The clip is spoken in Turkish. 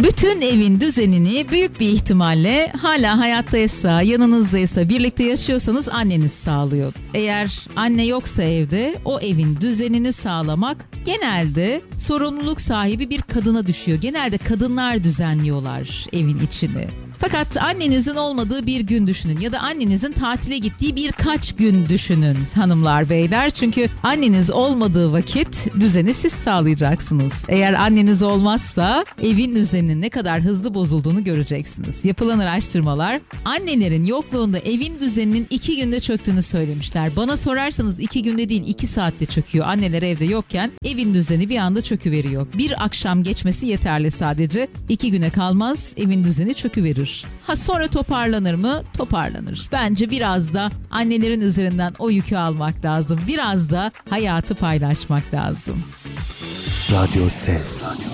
Bütün evin düzenini büyük bir ihtimalle hala hayattaysa, yanınızdaysa, birlikte yaşıyorsanız anneniz sağlıyor. Eğer anne yoksa evde o evin düzenini sağlamak genelde sorumluluk sahibi bir kadına düşüyor. Genelde kadınlar düzenliyorlar evin içini. Fakat annenizin olmadığı bir gün düşünün ya da annenizin tatile gittiği birkaç gün düşünün hanımlar beyler. Çünkü anneniz olmadığı vakit düzeni siz sağlayacaksınız. Eğer anneniz olmazsa evin düzeninin ne kadar hızlı bozulduğunu göreceksiniz. Yapılan araştırmalar annelerin yokluğunda evin düzeninin 2 günde çöktüğünü söylemişler. Bana sorarsanız 2 günde değil 2 saatte çöküyor. Anneler evde yokken evin düzeni bir anda çöküveriyor. Bir akşam geçmesi yeterli sadece. 2 güne kalmaz evin düzeni çöküverir. Ha sonra toparlanır mı? Toparlanır. Bence biraz da annelerin üzerinden o yükü almak lazım. Biraz da hayatı paylaşmak lazım. Radyo Ses.